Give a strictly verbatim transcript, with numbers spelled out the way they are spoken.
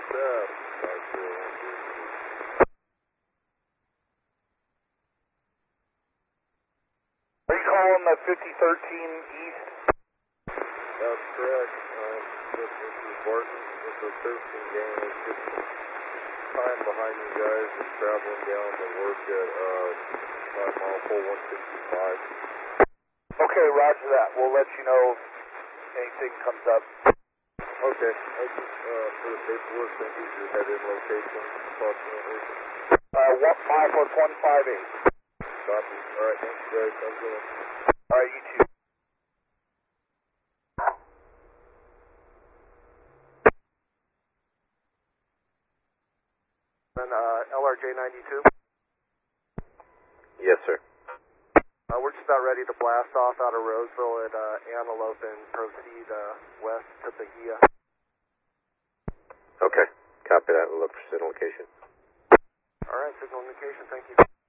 that? Are you calling the fifty thirteen East? That's correct. Um, this, this is Barton with the thirteen gang. It's just time behind you guys. It's traveling down to work at uh, five mile pole one sixty-five. Okay, roger that. We'll let you know if anything comes up. Okay. I just, uh, for the paperwork, send you your head-in location, approximately. Uh, one five plus one five eight. Copy. All right, thanks, guys. Have a good one. All right, you too. And uh, L R J ninety-two. Yes, sir. Uh, we're just about ready to blast off out of Roseville at uh, Antelope and proceed uh, west to Bahia. Okay. Copy that. We'll look for signal location. All right, signal indication. Thank you.